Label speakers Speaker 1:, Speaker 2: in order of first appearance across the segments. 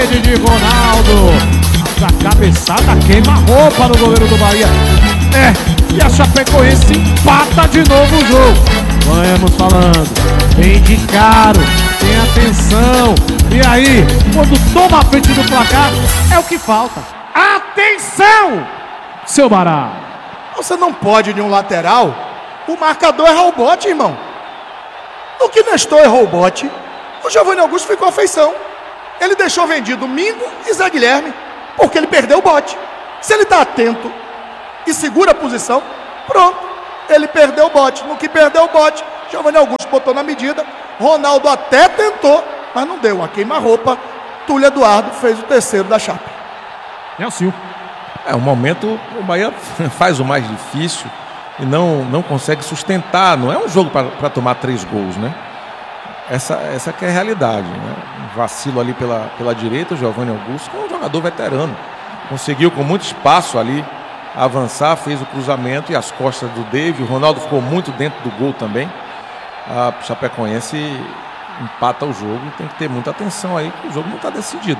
Speaker 1: De Ronaldo, a cabeçada queima a roupa no goleiro do Bahia. E a Chapecoense empata de novo o jogo. Vamos falando, vende caro, tem atenção. E aí, quando toma a frente do placar, é o que falta. Atenção, seu Bará.
Speaker 2: Você não pode de um lateral, o marcador errar o bote, irmão. No que Nestor errou o bote, o Giovanni Augusto ficou à feição. Ele deixou vendido Mingo e Zé Guilherme, porque ele perdeu o bote. Se ele está atento e segura a posição, pronto, ele perdeu o bote. No que perdeu o bote, Giovanni Augusto botou na medida, Ronaldo até tentou, mas não deu. A queima-roupa, Túlio Eduardo fez o terceiro da Chape.
Speaker 1: Nelson.
Speaker 3: Um momento, o Bahia faz o mais difícil e não consegue sustentar. Não é um jogo para tomar 3 gols, né? Essa que é a realidade, né? Um vacilo ali pela direita, o Giovanni Augusto, que é um jogador veterano. Conseguiu com muito espaço ali avançar, fez o cruzamento e as costas do David. O Ronaldo ficou muito dentro do gol também. A Chapecoense empata o jogo e tem que ter muita atenção aí, que o jogo não está decidido.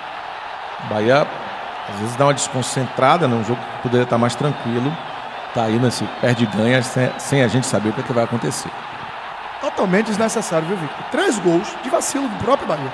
Speaker 3: O Bahia às vezes dá uma desconcentrada, né? Um jogo que poderia estar mais tranquilo. Está aí nesse perde e ganha sem a gente saber o que vai acontecer.
Speaker 2: Totalmente desnecessário, viu, Victor? 3 gols de vacilo do próprio Bahia.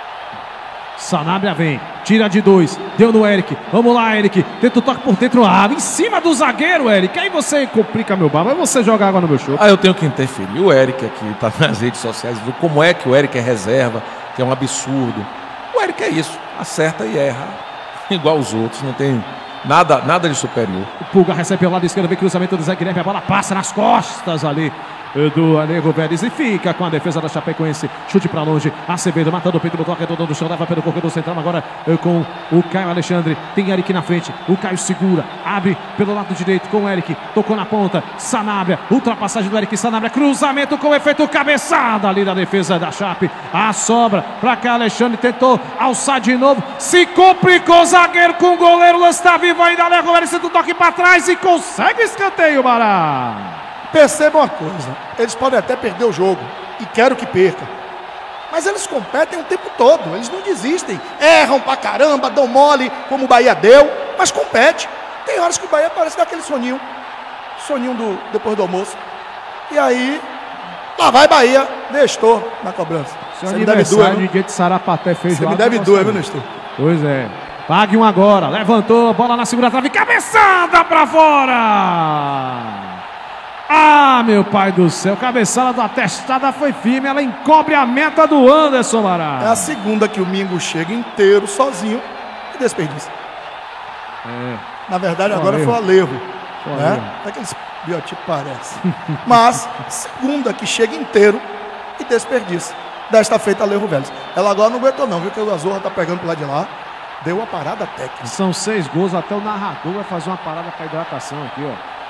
Speaker 1: Sanabria vem, tira de 2, deu no Eric. Vamos lá, Eric. Tenta o toque por dentro, em cima do zagueiro, Eric. Aí você complica meu bar, mas você joga água no meu show.
Speaker 3: Eu tenho que interferir. O Eric aqui está nas redes sociais, viu como é que o Eric é reserva, que é um absurdo. O Eric é isso, acerta e erra, igual os outros, não tem nada de superior.
Speaker 1: O Pulga recebe pelo lado esquerdo, vem cruzamento do Zé Guilherme, a bola passa nas costas ali do Anego Vélez e fica com a defesa da Chapecoense. Chute pra longe, Acevedo matando o peito do toque do chão, leva pelo corredor central agora com o Caio Alexandre. Tem Eric na frente, o Caio segura, abre pelo lado direito com o Eric, tocou na ponta, Sanabria, ultrapassagem do Eric, Sanabria, cruzamento com efeito cabeçada ali da defesa da Chape. A sobra pra cá, Alexandre tentou alçar de novo, se complicou, zagueiro com o goleiro, o lance tá vivo ainda, Anego Vélez senta o toque pra trás e consegue escanteio, Bará.
Speaker 2: Perceba uma coisa, eles podem até perder o jogo, e quero que perca, mas eles competem o tempo todo, eles não desistem, erram pra caramba, dão mole, como o Bahia deu, mas compete. Tem horas que o Bahia parece daquele soninho depois do almoço, e aí, lá vai Bahia, Nestor na cobrança.
Speaker 1: Seu aniversário de dia de Sarapaté feijoada.
Speaker 2: Você me deve 2, viu, Nestor?
Speaker 1: Pois é. Pague um agora, levantou, bola na segunda trave, cabeçada pra fora! Meu pai do céu, cabeçada da testada foi firme, ela encobre a meta do Anderson Bará.
Speaker 2: É a segunda que o Mingo chega inteiro, sozinho, e desperdiça. Na verdade, agora foi o Alejo. Né? Aqueles biotipos parecem. Mas, segunda que chega inteiro e desperdiça. Desta feita, Alejo Vélez. Ela agora não aguentou não, viu que o Azorra tá pegando pro lado de lá. Deu uma parada técnica.
Speaker 1: São 6 gols, até o narrador vai fazer uma parada para hidratação aqui, ó.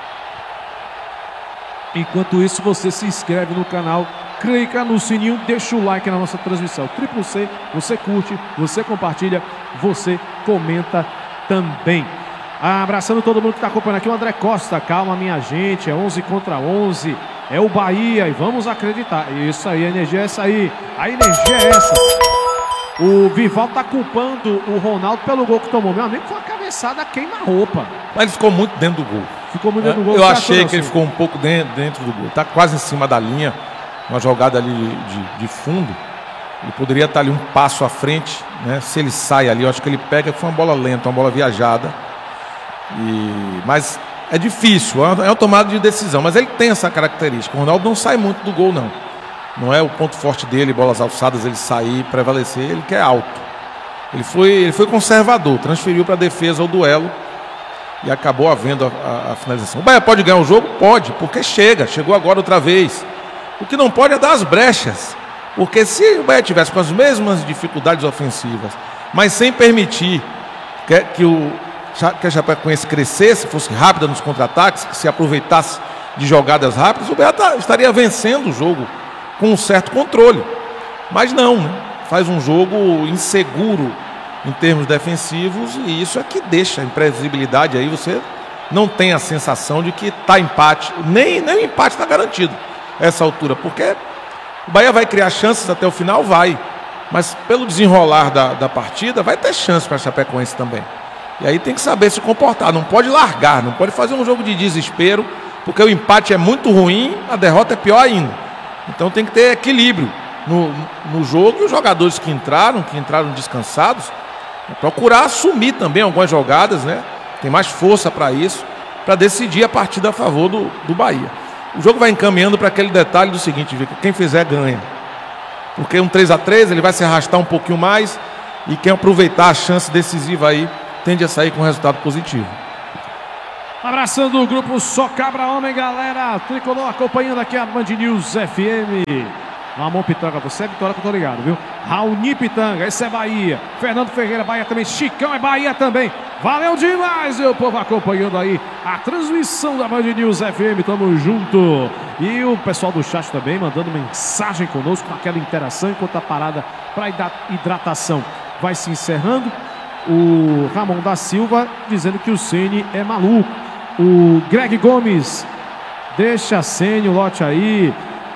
Speaker 1: Enquanto isso, você se inscreve no canal, clica no sininho, deixa o like na nossa transmissão. Triplo C, você curte, você compartilha, você comenta também. Abraçando todo mundo que está acompanhando aqui, o André Costa. Calma, minha gente, é 11 contra 11. É o Bahia e vamos acreditar. Isso aí, a energia é essa aí. A energia é essa. O Vival tá culpando o Ronaldo pelo gol que tomou. Meu amigo, foi uma cabeçada queima-roupa.
Speaker 3: Mas ele ficou muito dentro do gol.
Speaker 1: Ficou muito dentro do gol.
Speaker 3: Eu achei que ele ficou um pouco dentro do gol. Tá quase em cima da linha. Uma jogada ali de fundo. Ele poderia estar ali um passo à frente, né? Se ele sai ali, eu acho que ele pega. Foi uma bola lenta, uma bola viajada. Mas é difícil, é uma tomada de decisão. Mas ele tem essa característica. O Ronaldo não sai muito do gol, não. Não é o ponto forte dele, bolas alçadas, ele sair, prevalecer. Ele quer alto. Ele foi conservador, transferiu para a defesa o duelo e acabou havendo a finalização. O Bahia pode ganhar o jogo? Pode, porque chegou agora outra vez. O que não pode é dar as brechas, porque se o Bahia tivesse com as mesmas dificuldades ofensivas, mas sem permitir que a Chapecoense crescesse, fosse rápida nos contra-ataques, que se aproveitasse de jogadas rápidas, o Bahia estaria vencendo o jogo com um certo controle. Mas não, né? Faz um jogo inseguro em termos defensivos e isso é que deixa a imprevisibilidade aí. Você não tem a sensação de que está empate, nem o empate está garantido a essa altura, porque o Bahia vai criar chances até o final, vai, Mas pelo desenrolar da partida, vai ter chance para a Chapecoense também. E aí tem que saber se comportar, não pode largar, não pode fazer um jogo de desespero, porque o empate é muito ruim, a derrota é pior ainda. Então tem que ter equilíbrio no jogo, e os jogadores que entraram descansados, procurar assumir também algumas jogadas, né? Tem mais força para isso, para decidir a partida a favor do Bahia. O jogo vai encaminhando para aquele detalhe do seguinte, Vitor, quem fizer ganha. Porque um 3-3 ele vai se arrastar um pouquinho mais, e quem aproveitar a chance decisiva aí tende a sair com um resultado positivo.
Speaker 1: Abraçando o grupo Só Cabra Homem, galera. Tricolor acompanhando aqui a Band News FM. Ramon Pitanga, você é Vitória que eu tô ligado, viu? Raoni Pitanga, esse é Bahia. Fernando Ferreira, Bahia também. Chicão é Bahia também. Valeu demais, meu povo, acompanhando aí a transmissão da Band News FM. Tamo junto. E o pessoal do chat também mandando mensagem conosco, com aquela interação enquanto a parada para hidratação vai se encerrando. O Ramon da Silva dizendo que o Ceni é maluco. O Greg Gomes, deixa Ceni, o lote aí.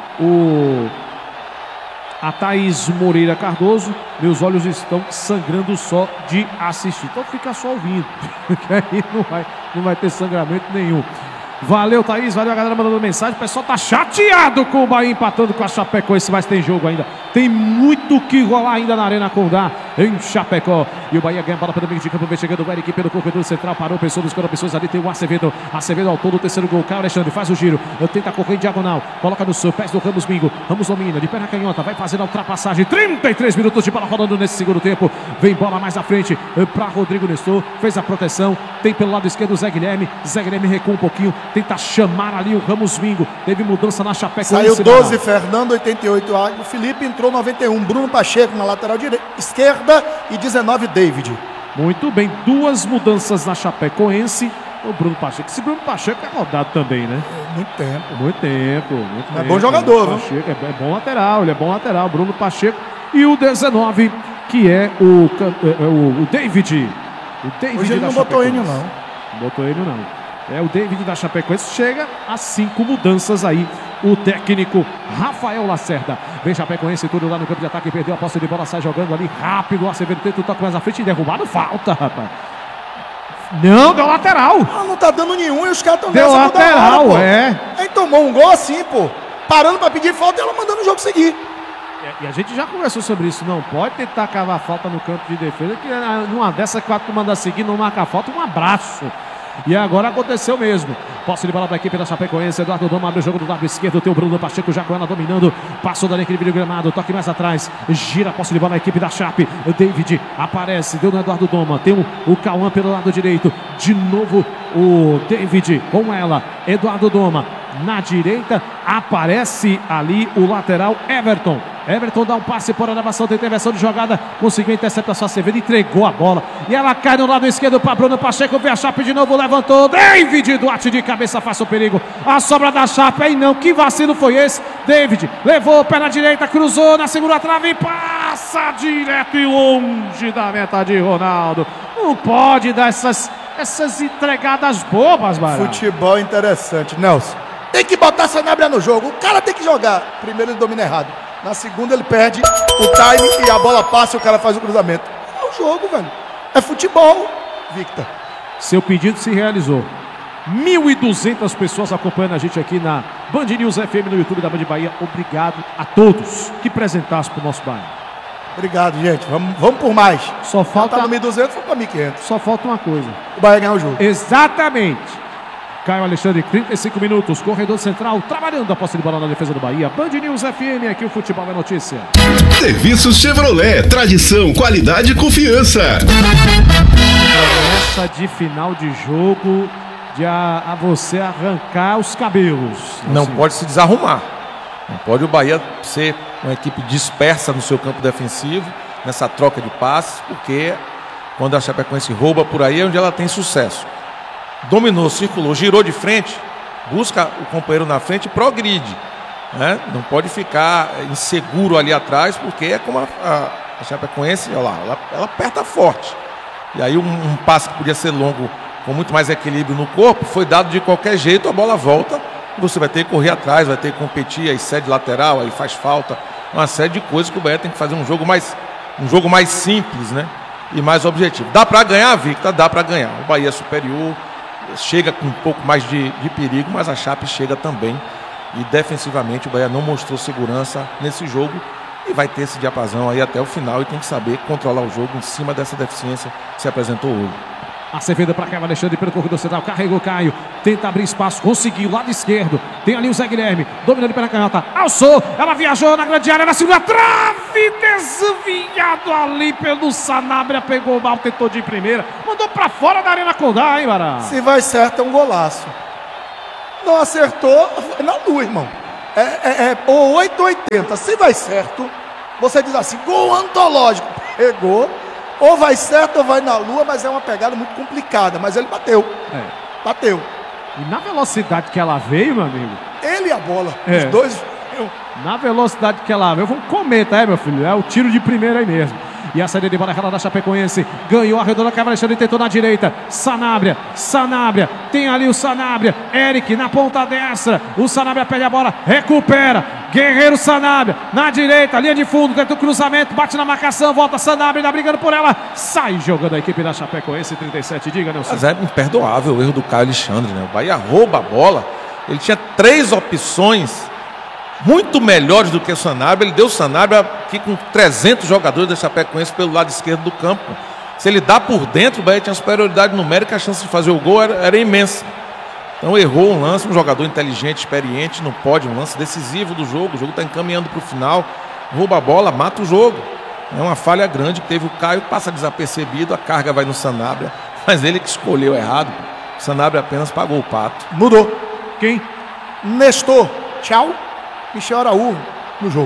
Speaker 1: A Thaís Moreira Cardoso, meus olhos estão sangrando só de assistir. Então fica só ouvindo, que aí não vai ter sangramento nenhum. Valeu, Thaís, valeu a galera mandando mensagem. O pessoal tá chateado com o Bahia empatando com a Chapecoense, mas tem jogo ainda. Tem muito que rolar ainda na Arena Condá, em Chapecó. E o Bahia ganha a bola pelo meio de campo, vem chegando o Eric pelo corredor central, parou, pensou nos pessoas ali, tem o Acevedo. Acevedo ao todo, o terceiro gol. Caio Alexandre faz o giro, tenta correr em diagonal, coloca no seu pés do Ramos Mingo. Ramos domina, de perna canhota, vai fazendo a ultrapassagem. 33 minutos de bola rolando nesse segundo tempo. Vem bola mais à frente para Rodrigo Nestor, fez a proteção, tem pelo lado esquerdo o Zé Guilherme. Zé Guilherme recua um pouquinho, tenta chamar ali o Ramos Mingo. Teve mudança na Chapecoense.
Speaker 2: Saiu 12, Fernando, 88. O Felipe entrou 91. Bruno Pacheco na lateral esquerda e 19, David.
Speaker 1: Muito bem, duas mudanças na Chapecoense. O Bruno Pacheco. Esse Bruno Pacheco é rodado também, né?
Speaker 2: Muito tempo.
Speaker 1: Muito tempo.
Speaker 2: É bom jogador, viu?
Speaker 1: Pacheco é bom lateral, ele é bom lateral. Bruno Pacheco. E o 19, que é o David. O David.
Speaker 2: Hoje ele não botou ele, não.
Speaker 1: Não botou ele, não. É o David da Chapecoense, chega a 5 mudanças aí. O técnico Rafael Lacerda. Vem Chapecoense, tudo lá no campo de ataque, perdeu a posse de bola, sai jogando ali rápido. O Acevedo tenta o toque mais à frente e derrubado, falta, rapaz. Não, deu lateral.
Speaker 2: Não tá dando nenhum e os caras estão
Speaker 1: deu lateral, hora, é.
Speaker 2: Aí tomou um gol assim, pô. Parando pra pedir falta e ela mandando o jogo seguir.
Speaker 1: E a gente já conversou sobre isso. Não pode tentar cavar falta no campo de defesa, que numa dessa, 4 manda seguir, não marca falta, um abraço. E agora aconteceu mesmo. Posse de bola para a equipe da Chapecoense. Eduardo Doma abre o jogo do lado esquerdo. Tem o Bruno Pacheco já com ela dominando. Passou dali aquele vídeo gramado. Toque mais atrás. Gira a posse de bola a equipe da Chape. O David aparece. Deu no Eduardo Doma. Tem o Cauã pelo lado direito. De novo o David com ela. Eduardo Doma na direita. Aparece ali o lateral Everton. Everton dá um passe por elevação, tem intervenção de jogada, conseguiu interceptação, Acevedo entregou a bola e ela cai no lado esquerdo para Bruno Pacheco, vê a Chape de novo, levantou, David Duarte de cabeça, faz o perigo, a sobra da Chape, aí não, que vacilo foi esse? David levou o pé na direita, cruzou na segunda trave e passa direto e longe da meta de Ronaldo. Não pode dar essas entregadas bobas, Bará.
Speaker 2: Futebol interessante, Nelson. Tem que botar Sanabria no jogo, o cara tem que jogar. Primeiro ele domina errado. Na segunda ele perde o time e a bola passa e o cara faz o cruzamento. É o jogo, velho. É futebol, Victor.
Speaker 1: Seu pedido se realizou. 1.200 pessoas acompanhando a gente aqui na Band News FM no YouTube da Band Bahia. Obrigado a todos que presentassem para o nosso bairro.
Speaker 2: Obrigado, gente. Vamos por mais.
Speaker 1: Só falta...
Speaker 2: Tá no 1.200, vamos para 1.500.
Speaker 1: Só falta uma coisa.
Speaker 2: O Bahia ganhar o jogo.
Speaker 1: Exatamente. Caio Alexandre, 35 minutos, corredor central, trabalhando a posse de bola na defesa do Bahia. Band News FM, aqui o futebol é notícia.
Speaker 4: Serviço Chevrolet, tradição, qualidade e confiança.
Speaker 1: Essa de final de jogo, a você arrancar os cabelos.
Speaker 3: Não pode se desarrumar. Não pode o Bahia ser uma equipe dispersa no seu campo defensivo, nessa troca de passes, porque quando a Chapecoense rouba por aí é onde ela tem sucesso. Dominou, circulou, girou de frente, busca o companheiro na frente e progride, né? Não pode ficar inseguro ali atrás, porque é como a Chapecoense, olha lá, ela aperta forte. E aí um passe que podia ser longo, com muito mais equilíbrio no corpo, foi dado de qualquer jeito, a bola volta, e você vai ter que correr atrás, vai ter que competir, aí cede lateral, aí faz falta, uma série de coisas que o Bahia tem que fazer um jogo mais um jogo mais simples, né? E mais objetivo. Dá para ganhar, Victor? Dá para ganhar. O Bahia é superior, chega com um pouco mais de perigo, mas a Chape chega também. E defensivamente o Bahia não mostrou segurança nesse jogo e vai ter esse diapasão aí até o final e tem que saber controlar o jogo em cima dessa deficiência que se apresentou hoje.
Speaker 1: Acevedo para cá, Alexandre pelo corredor central, carregou Caio, tenta abrir espaço, conseguiu, lado esquerdo, tem ali o Zé Guilherme, dominando pela canhota, alçou, ela viajou na grande área, na segunda trave, desviado ali pelo Sanabria, pegou mal, tentou de primeira, mandou para fora da Arena Condá, hein, Bará?
Speaker 2: Se vai certo é um golaço. Não acertou, vai na lua, irmão. Ou 8 ou 80, se vai certo, você diz assim, gol antológico, pegou. Ou vai certo ou vai na lua, mas é uma pegada muito complicada. Mas ele bateu. Bateu.
Speaker 1: E na velocidade que ela veio, meu amigo.
Speaker 2: Ele e a bola. Os dois.
Speaker 1: Na velocidade que ela veio. Foi um cometa, meu filho? É o tiro de primeira aí mesmo. E a saída de bola da Chapecoense. Ganhou a redonda, Caio Alexandre tentou na direita. Sanabria. Tem ali o Sanabria. Eric na ponta destra. O Sanabria perde a bola. Recupera. Guerreiro Sanabria. Na direita, linha de fundo. Tenta o cruzamento. Bate na marcação. Volta Sanabria. Ainda brigando por ela. Sai jogando a equipe da Chapecoense. 37. Diga, Nelson.
Speaker 3: Mas é imperdoável o erro do Caio Alexandre, né? O Bahia rouba a bola. Ele tinha 3 opções muito melhores do que o Sanabria. Ele deu o Sanabria aqui com 300 jogadores da Chapecoense pelo lado esquerdo do campo. Se ele dá por dentro, o Bahia tinha superioridade numérica, a chance de fazer o gol era imensa. Então errou um lance, um jogador inteligente, experiente, não pode, um lance decisivo do jogo. O jogo está encaminhando para o final, rouba a bola, mata o jogo. É uma falha grande que teve o Caio, passa desapercebido, a carga vai no Sanabria, mas ele que escolheu errado. O Sanabria apenas pagou o pato.
Speaker 2: Mudou.
Speaker 1: Quem?
Speaker 2: Nestor. Tchau. Michel Araújo no jogo.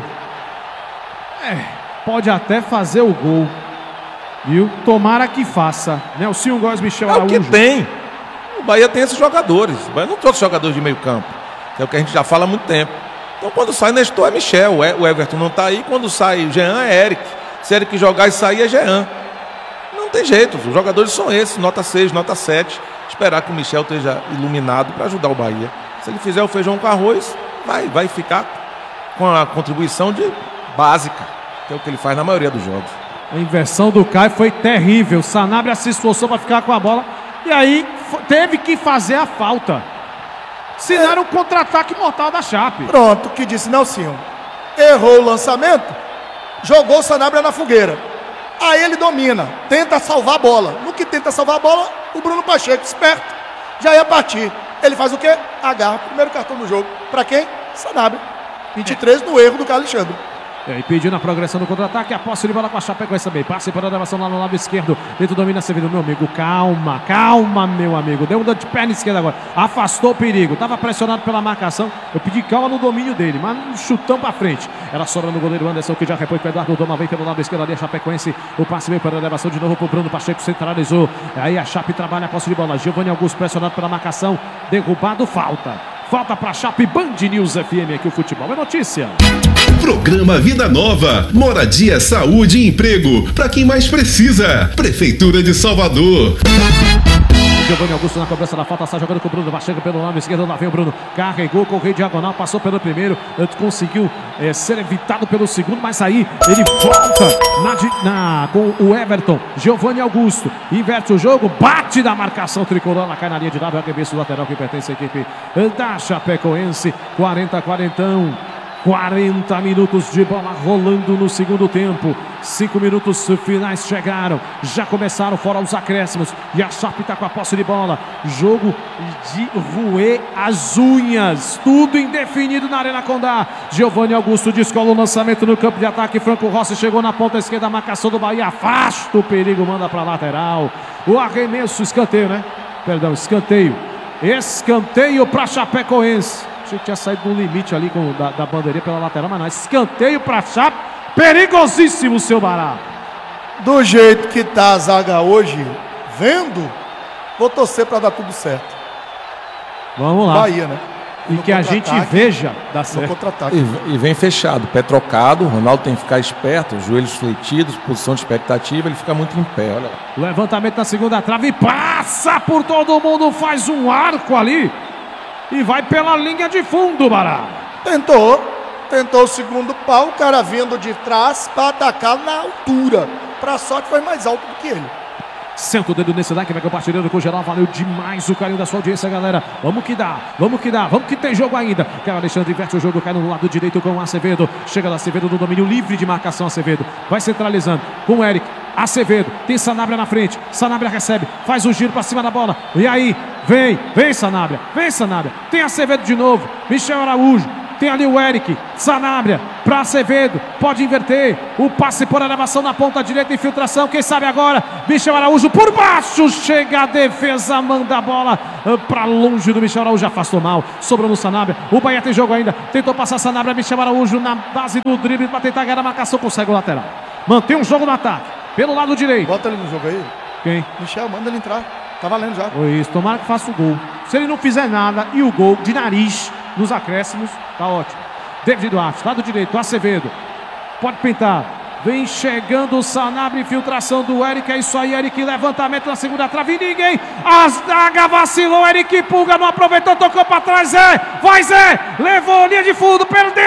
Speaker 1: Pode até fazer o gol, viu? Tomara que faça. Nelson Góes, Michel Araújo.
Speaker 3: É o que tem. O Bahia tem esses jogadores. O Bahia não trouxe jogadores de meio campo, que é o que a gente já fala há muito tempo. Então quando sai Nestor é Michel, o Everton não está aí. Quando sai o Jean é Eric. Se Eric jogar e sair é Jean. Não tem jeito, os jogadores são esses, nota 6, nota 7. Esperar que o Michel esteja iluminado para ajudar o Bahia. Se ele fizer o feijão com arroz, vai ficar com a contribuição básica, que é o que ele faz na maioria dos jogos.
Speaker 1: A inversão do Caio foi terrível. Sanabria se esforçou para ficar com a bola e aí teve que fazer a falta. Senão era um contra-ataque mortal da Chape.
Speaker 2: Pronto, que disse Nelsinho. Errou o lançamento, jogou o Sanabria na fogueira. Aí ele domina, tenta salvar a bola. No que tenta salvar a bola, o Bruno Pacheco, esperto, já ia partir. Ele faz o quê? Agarra, primeiro cartão do jogo. Para quem? Sanabria. 23 no erro do Caio Alexandre.
Speaker 1: E pediu na progressão do contra-ataque, a posse de bola com a Chapecoense também. Passe para a elevação lá no lado esquerdo. Dentro domina Acevedo, meu amigo. Calma, meu amigo. Deu um de perna esquerda agora. Afastou o perigo. Estava pressionado pela marcação. Eu pedi calma no domínio dele, mas um chutão para frente. Era sobra no goleiro Anderson, que já repõe com o Eduardo Doma. Vem pelo lado esquerdo ali a Chapecoense. O passe veio para a elevação de novo para o Bruno Pacheco. Centralizou. Aí a Chape trabalha a posse de bola. Giovanni Augusto pressionado pela marcação. Derrubado, falta para a Chape. Band News FM, aqui o futebol é notícia.
Speaker 4: Programa Vida Nova, moradia, saúde e emprego para quem mais precisa. Prefeitura de Salvador.
Speaker 1: Giovanni Augusto na cobrança da falta, sai jogando com o Bruno Pacheco pelo lado esquerdo, lá vem o Bruno, carregou, correu diagonal, passou pelo primeiro, conseguiu ser evitado pelo segundo, mas aí ele volta com o Everton. Giovanni Augusto inverte o jogo, bate da marcação tricolor, ela cai na linha de lado, é o arremesso lateral que pertence à equipe da Chapecoense. 40 minutos de bola rolando no segundo tempo. 5 minutos finais chegaram. Já começaram fora os acréscimos. E a Chape está com a posse de bola. Jogo de roer as unhas. Tudo indefinido na Arena Condá. Giovanni Augusto descola o lançamento no campo de ataque. Franco Rossi chegou na ponta esquerda. A marcação do Bahia. Afasta o perigo. Manda para a lateral. O arremesso, escanteio, né? Perdão, escanteio. Escanteio para Chapecoense. Achei que tinha saído do limite ali da bandeirinha pela lateral, mas não. Escanteio para Chape. Perigosíssimo, seu Bará.
Speaker 2: Do jeito que tá a zaga hoje, vendo, vou torcer para dar tudo certo.
Speaker 1: Vamos lá.
Speaker 2: Bahia, né?
Speaker 1: E que a gente veja dar certo.
Speaker 2: Contra-ataque.
Speaker 3: E vem fechado, pé trocado. O Ronaldo tem que ficar esperto, joelhos fletidos, posição de expectativa. Ele fica muito em pé, olha lá.
Speaker 1: Levantamento na segunda trave, passa por todo mundo, faz um arco ali e vai pela linha de fundo, Bará.
Speaker 2: Tentou, Tentou o segundo pau, o cara vindo de trás para atacar na altura. Pra sorte foi mais alto do que ele.
Speaker 1: Senta o dedo nesse like, vai compartilhando com o geral. Valeu demais o carinho da sua audiência, galera. Vamos que dá, vamos que dá, vamos que tem jogo ainda. Caio Alexandre inverte o jogo, cai no lado direito com o Acevedo. Chega do Acevedo no domínio livre de marcação, Acevedo. Vai centralizando com o Eric. Acevedo, tem Sanabria na frente. Sanabria recebe, faz o giro pra cima da bola. E aí, vem Sanabria, vem Sanabria. Tem Acevedo de novo, Michel Araújo. Tem ali o Eric, Sanabria para Acevedo, pode inverter, o passe por elevação na ponta direita, infiltração, quem sabe agora, Michel Araújo por baixo, chega a defesa, manda a bola para longe do Michel Araújo, afastou mal, sobrou no Sanabria, o Bahia tem jogo ainda, tentou passar Sanabria, Michel Araújo na base do drible para tentar ganhar a marcação, consegue o lateral, mantém um jogo no ataque, pelo lado direito.
Speaker 2: Bota ele no jogo aí.
Speaker 1: Quem?
Speaker 2: Michel, manda ele entrar, tá valendo já.
Speaker 1: Foi isso, tomara que faça o gol, se ele não fizer nada e o gol de nariz nos acréscimos, tá ótimo. David Duarte, lado direito, Acevedo. Pode pintar. Vem chegando o Sanabria, infiltração do Eric. É isso aí, Eric. Levantamento na segunda trave. E ninguém. A zaga vacilou. Eric Pulga não aproveitou, tocou para trás. Zé, vai Zé. Levou linha de fundo, perdeu.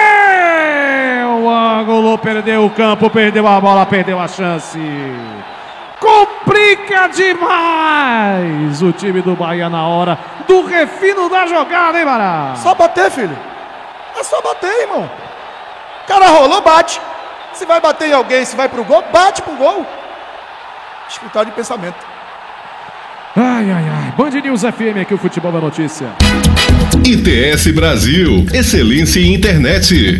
Speaker 1: O ângulo, perdeu o campo, perdeu a bola, perdeu a chance. Complica demais o time do Bahia na hora do refino da jogada, hein, Bará?
Speaker 2: Só bater, filho. É só bater, irmão. O cara rolou, bate. Se vai bater em alguém, se vai pro gol, bate pro gol. Escritório de pensamento.
Speaker 1: Ai. Band News FM, aqui o Futebol é Notícia.
Speaker 4: ITS Brasil, excelência em internet.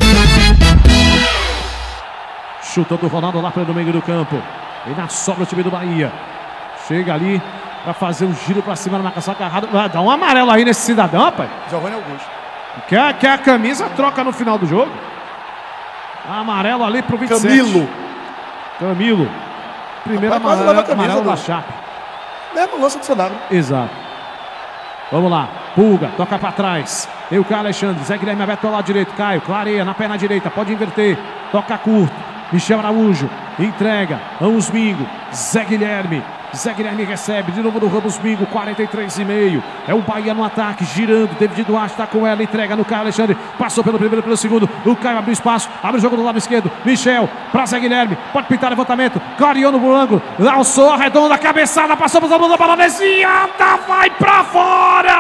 Speaker 1: Chutou do Ronaldo lá pelo meio do campo. E na sobra o time do Bahia. Chega ali para fazer um giro para cima na marcação agarrada. Dá um amarelo aí nesse cidadão, rapaz.
Speaker 2: Giovanni Augusto.
Speaker 1: Quer a camisa, troca no final do jogo. Amarelo ali pro 27. Camilo. Primeiro
Speaker 2: Rapaz,
Speaker 1: amarelo da Chape.
Speaker 2: Leva o lance do Sanabria.
Speaker 1: Exato. Vamos lá. Pulga, toca para trás. Tem o Caio Alexandre. Zé Guilherme aberto pelo lado direito. Caio, clareia na perna direita. Pode inverter. Toca curto. Michel Araújo. Entrega. Ramos Mingo. Zé Guilherme recebe de novo do Ramos Mingo, 43,5. É o Bahia no ataque, girando. David Duarte está com ela, entrega no Caio Alexandre. Passou pelo primeiro, pelo segundo. O Caio abriu espaço, abre o jogo do lado esquerdo. Michel para Zé Guilherme, pode pintar levantamento. Clareou no ângulo, lançou a redonda, cabeçada, passou para a bola desviada, vai para fora.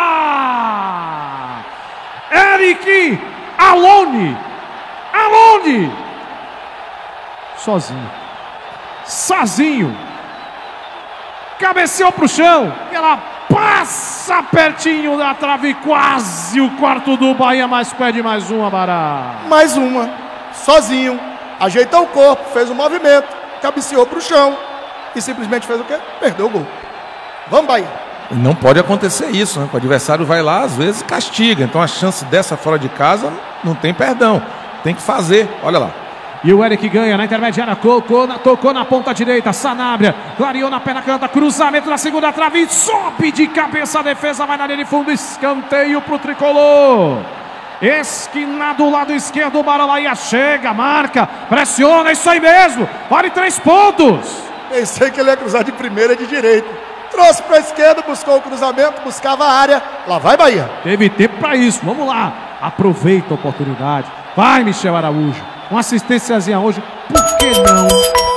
Speaker 1: Eric Alone. Sozinho. Cabeceou pro chão. E ela passa pertinho da trave. Quase o quarto do Bahia. Mas pede mais uma, Bará.
Speaker 2: Mais uma. Sozinho. Ajeitou o corpo. Fez um movimento. Cabeceou pro chão. E simplesmente fez o quê? Perdeu o gol. Vamos, Bahia.
Speaker 3: Não pode acontecer isso, né? O adversário vai lá, às vezes castiga. Então a chance dessa fora de casa não tem perdão. Tem que fazer. Olha lá.
Speaker 1: E o Eric ganha na intermediária, tocou na ponta direita, Sanabria, clareou na perna canta, cruzamento na segunda trave, sobe de cabeça a defesa, vai na linha de fundo, escanteio pro tricolor. Esquina do lado esquerdo, o Bahia chega, marca, pressiona, isso aí mesmo, vale 3 pontos.
Speaker 2: Pensei que ele ia cruzar de primeira e de direita. Trouxe para a esquerda, buscou o cruzamento, buscava a área, lá vai Bahia.
Speaker 1: Teve tempo para isso, vamos lá, aproveita a oportunidade, vai Michel Araújo. Uma assistênciazinha hoje, por que não?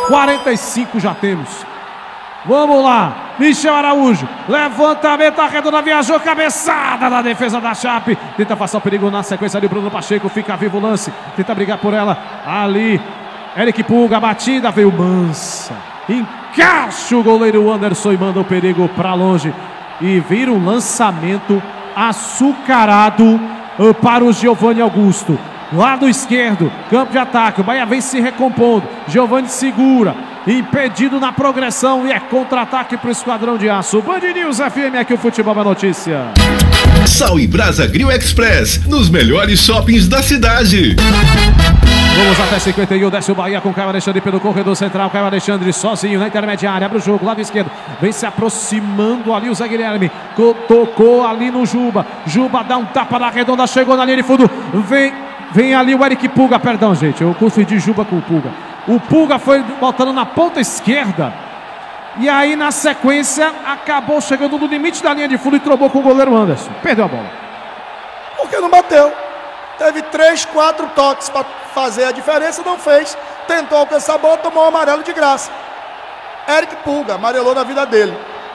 Speaker 1: 45 já temos. Vamos lá, Michel Araújo, levantamento, a redonda viajou, cabeçada na defesa da Chape. Tenta passar o perigo na sequência ali, Bruno Pacheco, fica vivo o lance. Tenta brigar por ela, ali, Eric Pulga, batida, veio mansa. Encaixa o goleiro Anderson e manda o perigo para longe. E vira um lançamento açucarado para o Giovanni Augusto. Lado esquerdo, campo de ataque, o Bahia vem se recompondo, Giovanni segura, impedido na progressão e é contra-ataque para o Esquadrão de Aço. Band News FM, aqui o Futebol é Notícia.
Speaker 4: Sal e Brasa Grill Express, nos melhores shoppings da cidade.
Speaker 1: Vamos até 51, desce o Bahia com o Caio Alexandre pelo corredor central, Caio Alexandre sozinho na intermediária, abre o jogo, lado esquerdo, vem se aproximando ali o Zé Guilherme, tocou ali no Juba dá um tapa na redonda, chegou na linha de fundo, vem ali o Eric Pulga, perdão gente, eu confundi Juba com o Pulga. O Pulga foi botando na ponta esquerda e aí na sequência acabou chegando no limite da linha de fundo e trombou com o goleiro Anderson. Perdeu a bola.
Speaker 2: Porque não bateu. Teve 3, 4 toques para fazer a diferença, não fez. Tentou alcançar a bola, tomou um amarelo de graça. Eric Pulga, amarelou na vida dele.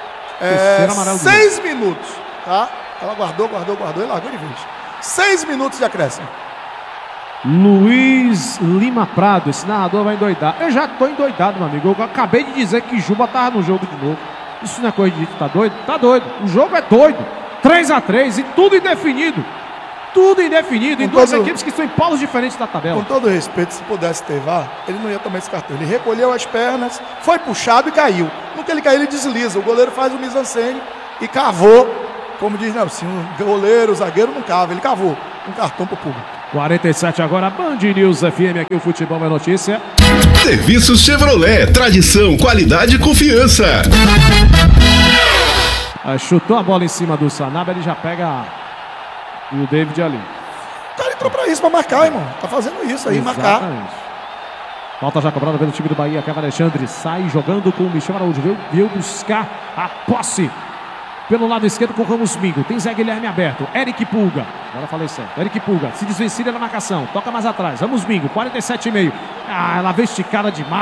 Speaker 2: 6 minutos, tá? Ela guardou e largou de vez. 6 minutos de acréscimo.
Speaker 1: Luiz Lima Prado, esse narrador vai endoidar. Eu já tô endoidado, meu amigo. Eu acabei de dizer que Juba tava no jogo de novo. Isso não é coisa de tá doido? Tá doido. O jogo é doido. 3-3 e tudo indefinido. Tudo indefinido. Em duas equipes que estão em polos diferentes da tabela.
Speaker 2: Com todo respeito, se pudesse ter VAR, ele não ia tomar esse cartão. Ele recolheu as pernas, foi puxado e caiu. No que ele caiu, ele desliza. O goleiro faz o mise-en-scène e cavou. Como diz Nelson, o goleiro, o zagueiro não cava. Ele cavou. Um cartão pro público.
Speaker 1: 47 agora, Band News FM, aqui o Futebol é Notícia.
Speaker 4: Serviço Chevrolet, tradição, qualidade e confiança.
Speaker 1: Chutou a bola em cima do Sanabria, ele já pega e o David ali.
Speaker 2: O cara entrou pra isso, pra marcar, irmão. Tá fazendo isso aí, marcar.
Speaker 1: Falta já cobrada pelo time do Bahia, Kevin Alexandre sai jogando com o Michel Araújo, veio buscar a posse. Pelo lado esquerdo com o Ramos Mingo. Tem Zé Guilherme aberto. Eric Pulga. Agora falei certo. Eric Pulga se desvencilha na marcação. Toca mais atrás. Ramos Mingo, 47,5. Ela veio esticada demais.